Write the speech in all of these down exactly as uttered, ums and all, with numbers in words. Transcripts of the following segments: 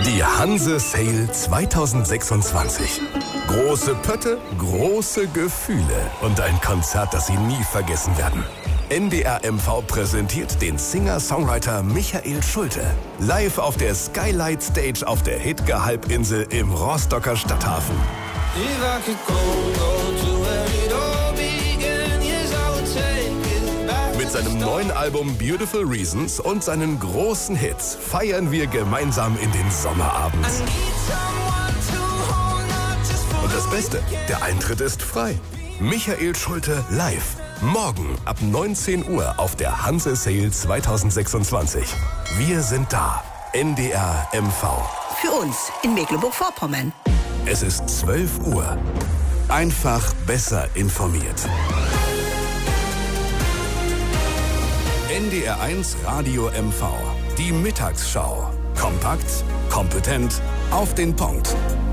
Die Hanse Sale zwanzig sechsundzwanzig. Große Pötte, große Gefühle und ein Konzert, das Sie nie vergessen werden. N D R M V präsentiert den Singer-Songwriter Michael Schulte. Live auf der Skylight Stage auf der Hidge-Halbinsel im Rostocker Stadthafen. Mit seinem neuen Album Beautiful Reasons und seinen großen Hits feiern wir gemeinsam in den Sommerabend. Und das Beste, der Eintritt ist frei. Michael Schulte live. Morgen ab neunzehn Uhr auf der Hanse Sale zwanzig sechsundzwanzig. Wir sind da. N D R M V. Für uns in Mecklenburg-Vorpommern. Es ist zwölf Uhr. Einfach besser informiert. N D R eins Radio M V. Die Mittagsschau. Kompakt, kompetent, auf den Punkt.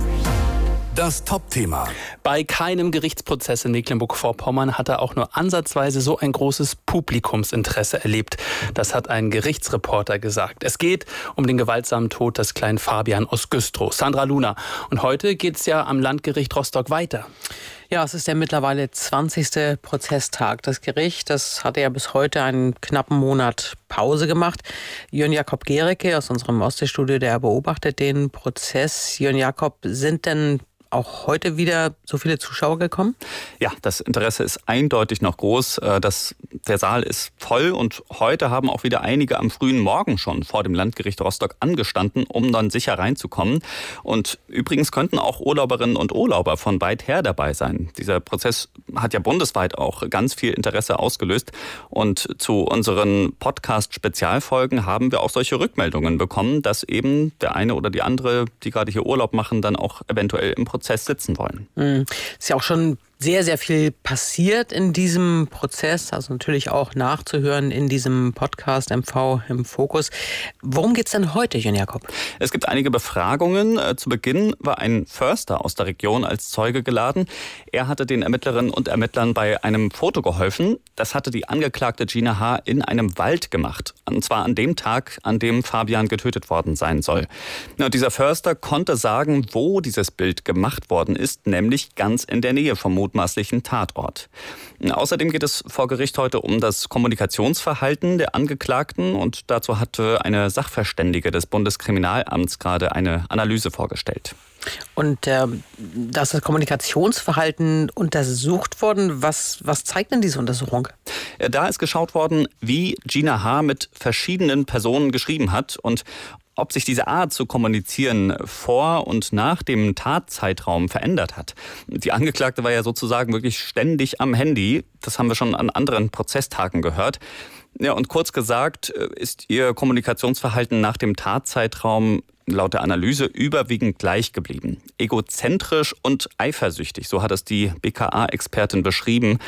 Das Top-Thema. Bei keinem Gerichtsprozess in Mecklenburg-Vorpommern hat er auch nur ansatzweise so ein großes Publikumsinteresse erlebt. Das hat ein Gerichtsreporter gesagt. Es geht um den gewaltsamen Tod des kleinen Fabian aus Güstrow. Sandra Luna. Und heute geht es ja am Landgericht Rostock weiter. Ja, es ist der mittlerweile zwanzigste Prozesstag. Das Gericht, das hatte ja bis heute einen knappen Monat Pause gemacht. Jörn Jakob Gericke aus unserem Ostseestudio, der beobachtet den Prozess. Jörn Jakob, sind denn auch heute wieder so viele Zuschauer gekommen? Ja, das Interesse ist eindeutig noch groß. Das, der Saal ist voll und heute haben auch wieder einige am frühen Morgen schon vor dem Landgericht Rostock angestanden, um dann sicher reinzukommen. Und übrigens könnten auch Urlauberinnen und Urlauber von weit her dabei sein. Dieser Prozess hat ja bundesweit auch ganz viel Interesse ausgelöst. Und zu unseren Podcast-Spezialfolgen haben wir auch solche Rückmeldungen bekommen, dass eben der eine oder die andere, die gerade hier Urlaub machen, dann auch eventuell im Prozess sitzen wollen. Mhm. Ist ja auch schon sehr, sehr viel passiert in diesem Prozess, also natürlich auch nachzuhören in diesem Podcast M V im Fokus. Worum geht es denn heute, Jörn Jakob? Es gibt einige Befragungen. Zu Beginn war ein Förster aus der Region als Zeuge geladen. Er hatte den Ermittlerinnen und Ermittlern bei einem Foto geholfen. Das hatte die Angeklagte Gina H. in einem Wald gemacht. Und zwar an dem Tag, an dem Fabian getötet worden sein soll. Und dieser Förster konnte sagen, wo dieses Bild gemacht worden ist, nämlich ganz in der Nähe vom mutmaßlichen Tatort. Außerdem geht es vor Gericht heute um das Kommunikationsverhalten der Angeklagten und dazu hatte eine Sachverständige des Bundeskriminalamts gerade eine Analyse vorgestellt. Und äh, das ist Kommunikationsverhalten untersucht worden. Was, was zeigt denn diese Untersuchung? Da ist geschaut worden, wie Gina H. mit verschiedenen Personen geschrieben hat und ob sich diese Art zu kommunizieren vor und nach dem Tatzeitraum verändert hat. Die Angeklagte war ja sozusagen wirklich ständig am Handy. Das haben wir schon an anderen Prozesstagen gehört. Ja, und kurz gesagt ist ihr Kommunikationsverhalten nach dem Tatzeitraum laut der Analyse überwiegend gleich geblieben. Egozentrisch und eifersüchtig, so hat es die B K A-Expertin beschrieben.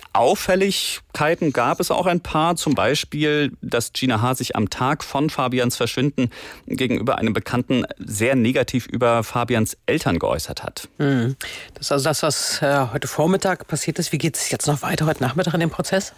Auffälligkeiten gab es auch ein paar, zum Beispiel, dass Gina H. sich am Tag von Fabians Verschwinden gegenüber einem Bekannten sehr negativ über Fabians Eltern geäußert hat. Das ist also das, was äh, heute Vormittag passiert ist. Wie geht es jetzt noch weiter heute Nachmittag in dem Prozess?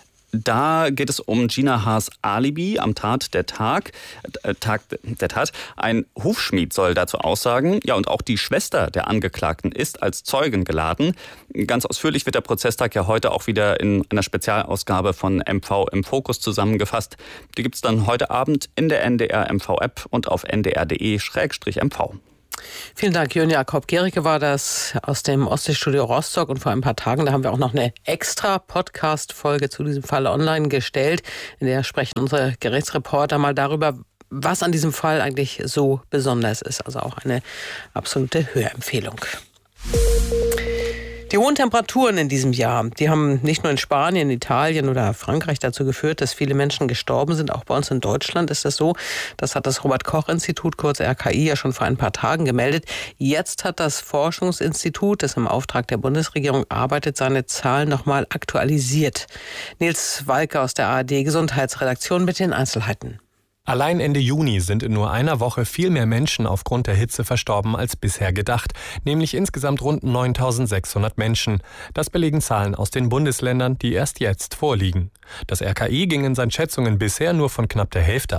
Da geht es um Gina H.'s Alibi am Tat der Tag, äh, Tag der Tat. Ein Hufschmied soll dazu aussagen. Ja, und auch die Schwester der Angeklagten ist als Zeugin geladen. Ganz ausführlich wird der Prozesstag ja heute auch wieder in einer Spezialausgabe von M V im Fokus zusammengefasst. Die gibt es dann heute Abend in der N D R M V-App und auf n d r punkt d e slash m v. Vielen Dank, Jörn Jakob Gericke war das aus dem Ostseestudio Rostock. Und vor ein paar Tagen, da haben wir auch noch eine extra Podcast-Folge zu diesem Fall online gestellt. In der sprechen unsere Gerichtsreporter mal darüber, was an diesem Fall eigentlich so besonders ist. Also auch eine absolute Hörempfehlung. Die hohen Temperaturen in diesem Jahr, die haben nicht nur in Spanien, Italien oder Frankreich dazu geführt, dass viele Menschen gestorben sind. Auch bei uns in Deutschland ist das so. Das hat das Robert-Koch-Institut, kurz R K I, ja schon vor ein paar Tagen gemeldet. Jetzt hat das Forschungsinstitut, das im Auftrag der Bundesregierung arbeitet, seine Zahlen nochmal aktualisiert. Nils Walke aus der A R D-Gesundheitsredaktion mit den Einzelheiten. Allein Ende Juni sind in nur einer Woche viel mehr Menschen aufgrund der Hitze verstorben als bisher gedacht, nämlich insgesamt rund neuntausendsechshundert Menschen. Das belegen Zahlen aus den Bundesländern, die erst jetzt vorliegen. Das R K I ging in seinen Schätzungen bisher nur von knapp der Hälfte aus.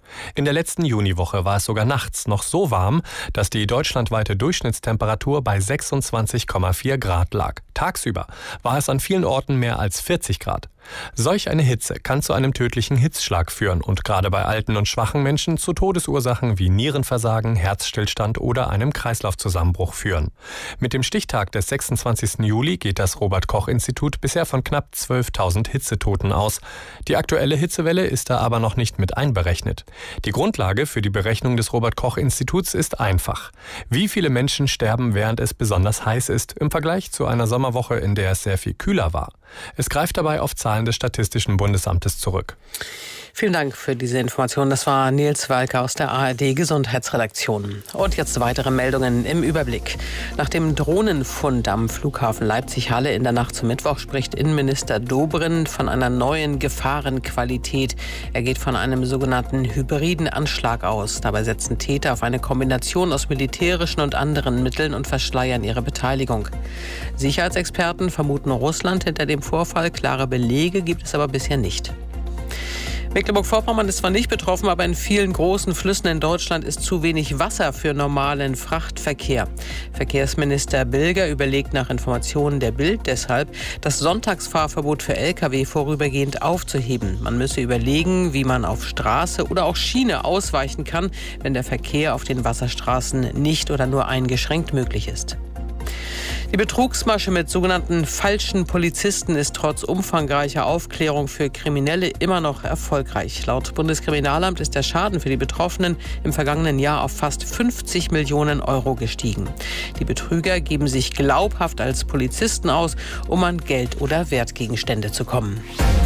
In der letzten Juniwoche war es sogar nachts noch so warm, dass die deutschlandweite Durchschnittstemperatur bei sechsundzwanzig Komma vier Grad lag. Tagsüber war es an vielen Orten mehr als vierzig Grad. Solch eine Hitze kann zu einem tödlichen Hitzschlag führen und gerade bei alten und schwachen Menschen zu Todesursachen wie Nierenversagen, Herzstillstand oder einem Kreislaufzusammenbruch führen. Mit dem Stichtag des sechsundzwanzigsten Juli geht das Robert-Koch-Institut bisher von knapp zwölftausend Hitzetoten aus. Die aktuelle Hitzewelle ist da aber noch nicht mit einberechnet. Die Grundlage für die Berechnung des Robert-Koch-Instituts ist einfach. Wie viele Menschen sterben, während es besonders heiß ist, im Vergleich zu einer Sommerwoche, in der es sehr viel kühler war? Es greift dabei auf Zahlen des Statistischen Bundesamtes zurück. Vielen Dank für diese Information. Das war Nils Walker aus der A R D-Gesundheitsredaktion. Und jetzt weitere Meldungen im Überblick. Nach dem Drohnenfund am Flughafen Leipzig-Halle in der Nacht zum Mittwoch spricht Innenminister Dobrindt von einer neuen Gefahrenqualität. Er geht von einem sogenannten hybriden Anschlag aus. Dabei setzen Täter auf eine Kombination aus militärischen und anderen Mitteln und verschleiern ihre Beteiligung. Sicherheitsexperten vermuten Russland hinter dem Vorfall. Klare Belege gibt es aber bisher nicht. Mecklenburg-Vorpommern ist zwar nicht betroffen, aber in vielen großen Flüssen in Deutschland ist zu wenig Wasser für normalen Frachtverkehr. Verkehrsminister Bilger überlegt nach Informationen der Bild deshalb, das Sonntagsfahrverbot für L K W vorübergehend aufzuheben. Man müsse überlegen, wie man auf Straße oder auch Schiene ausweichen kann, wenn der Verkehr auf den Wasserstraßen nicht oder nur eingeschränkt möglich ist. Die Betrugsmasche mit sogenannten falschen Polizisten ist trotz umfangreicher Aufklärung für Kriminelle immer noch erfolgreich. Laut Bundeskriminalamt ist der Schaden für die Betroffenen im vergangenen Jahr auf fast fünfzig Millionen Euro gestiegen. Die Betrüger geben sich glaubhaft als Polizisten aus, um an Geld oder Wertgegenstände zu kommen.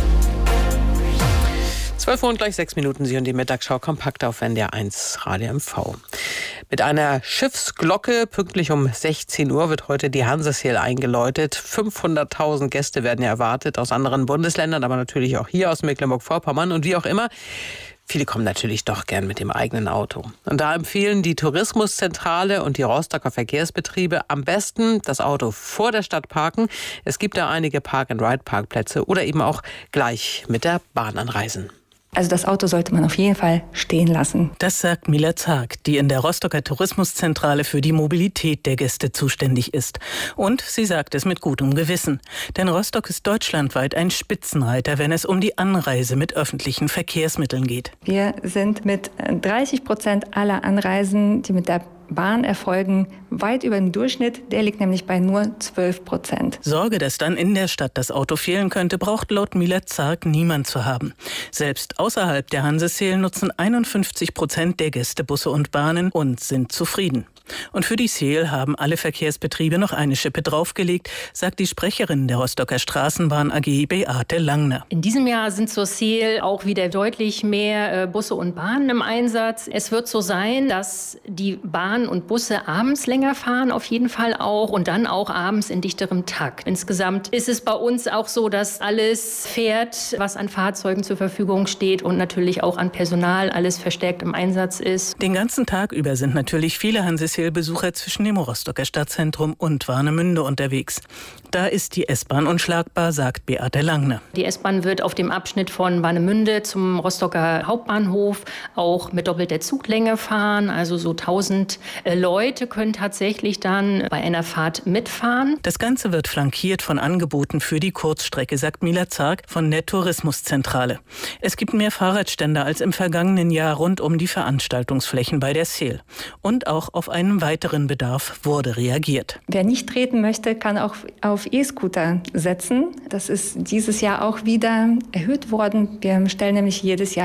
zwölf Uhr und gleich sechs Minuten, Sie und die Mittagsschau kompakt auf N D R eins Radio M V. Mit einer Schiffsglocke pünktlich um sechzehn Uhr wird heute die Hanseseel eingeläutet. fünfhunderttausend Gäste werden erwartet aus anderen Bundesländern, aber natürlich auch hier aus Mecklenburg-Vorpommern. Und wie auch immer, viele kommen natürlich doch gern mit dem eigenen Auto. Und da empfehlen die Tourismuszentrale und die Rostocker Verkehrsbetriebe am besten das Auto vor der Stadt parken. Es gibt da einige Park-and-Ride-Parkplätze oder eben auch gleich mit der Bahn anreisen. Also das Auto sollte man auf jeden Fall stehen lassen. Das sagt Mila Zag, die in der Rostocker Tourismuszentrale für die Mobilität der Gäste zuständig ist. Und sie sagt es mit gutem Gewissen. Denn Rostock ist deutschlandweit ein Spitzenreiter, wenn es um die Anreise mit öffentlichen Verkehrsmitteln geht. Wir sind mit dreißig Prozent aller Anreisen, die mit der Bahn erfolgen, weit über dem Durchschnitt. Der liegt nämlich bei nur zwölf Prozent. Sorge, dass dann in der Stadt das Auto fehlen könnte, braucht laut Mila Zag niemand zu haben. Selbst außerhalb der Hanseseel nutzen einundfünfzig Prozent der Gäste Busse und Bahnen und sind zufrieden. Und für die Seel haben alle Verkehrsbetriebe noch eine Schippe draufgelegt, sagt die Sprecherin der Rostocker Straßenbahn A G, Beate Langner. In diesem Jahr sind zur Seel auch wieder deutlich mehr Busse und Bahnen im Einsatz. Es wird so sein, dass die Bahnen und Busse abends länger fahren, auf jeden Fall auch, und dann auch abends in dichterem Takt. Insgesamt ist es bei uns auch so, dass alles fährt, was an Fahrzeugen zur Verfügung steht und natürlich auch an Personal alles verstärkt im Einsatz ist. Den ganzen Tag über sind natürlich viele Hanseseel Besucher zwischen dem Rostocker Stadtzentrum und Warnemünde unterwegs. Da ist die S-Bahn unschlagbar, sagt Beate Langner. Die S-Bahn wird auf dem Abschnitt von Warnemünde zum Rostocker Hauptbahnhof auch mit doppelter Zuglänge fahren. Also so tausend Leute können tatsächlich dann bei einer Fahrt mitfahren. Das Ganze wird flankiert von Angeboten für die Kurzstrecke, sagt Mila Zag von der Tourismuszentrale. Es gibt mehr Fahrradstände als im vergangenen Jahr rund um die Veranstaltungsflächen bei der Seel. Und auch auf einen weiteren Bedarf wurde reagiert. Wer nicht treten möchte, kann auch auf E-Scooter setzen. Das ist dieses Jahr auch wieder erhöht worden. Wir stellen nämlich jedes Jahr